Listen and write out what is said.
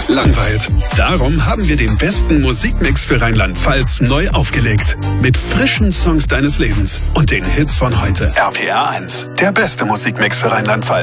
langweilt. Darum haben wir den besten Musikmix für Rheinland-Pfalz neu aufgelegt. Mit frischen Songs deines Lebens und den Hits von heute. RPR 1, der beste Musikmix für Rheinland-Pfalz.